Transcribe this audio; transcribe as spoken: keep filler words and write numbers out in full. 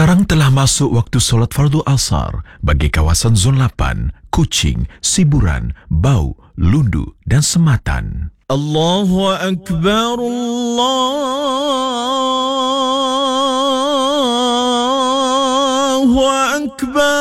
Sekarang telah masuk waktu solat fardu asar bagi kawasan Zon lapan, Kuching, Siburan, Bau, Lundu dan Sematan. Allahu Akbar, Allahu Akbar.